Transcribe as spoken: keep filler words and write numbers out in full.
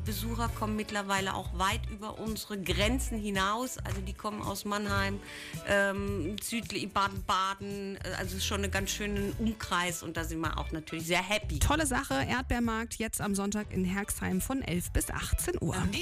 Besucher kommen mittlerweile auch weit über unsere Grenzen hinaus. Also die kommen aus Mannheim, ähm, südlich Baden-Baden. Also schon einen ganz schönen Umkreis und da sind wir auch natürlich sehr happy. Tolle Sache, Erdbeermarkt jetzt am Sonntag in Herxheim von elf bis achtzehn Uhr.